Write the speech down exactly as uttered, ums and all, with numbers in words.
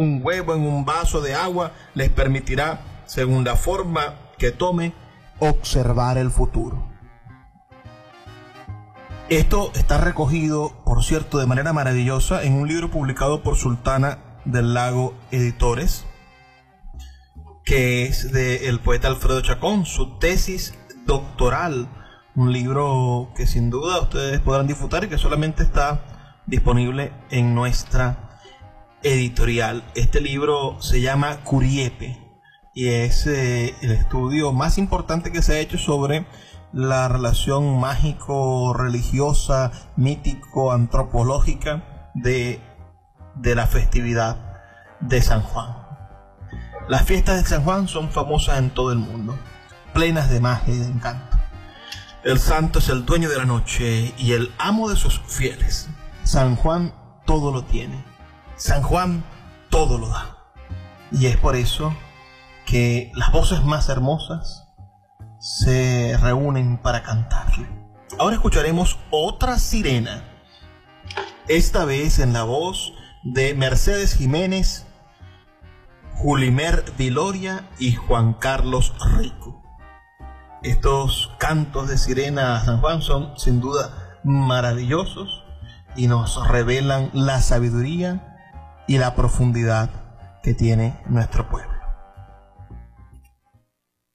un huevo en un vaso de agua les permitirá, según la forma que tome, observar el futuro. Esto está recogido, por cierto, de manera maravillosa en un libro publicado por Sultana del Lago Editores, que es del poeta Alfredo Chacón, su tesis doctoral, un libro que sin duda ustedes podrán disfrutar y que solamente está disponible en nuestra editorial. Este libro se llama Curiepe y es eh, el estudio más importante que se ha hecho sobre la relación mágico-religiosa, mítico-antropológica de, de la festividad de San Juan. Las fiestas de San Juan son famosas en todo el mundo, plenas de magia y de encanto. El santo es el dueño de la noche y el amo de sus fieles. San Juan todo lo tiene. San Juan todo lo da. Y es por eso que las voces más hermosas se reúnen para cantarle. Ahora escucharemos otra sirena, esta vez en la voz de Mercedes Jiménez, Julimer Viloria y Juan Carlos Rico. Estos cantos de sirena a San Juan son sin duda maravillosos y nos revelan la sabiduría y la profundidad que tiene nuestro pueblo.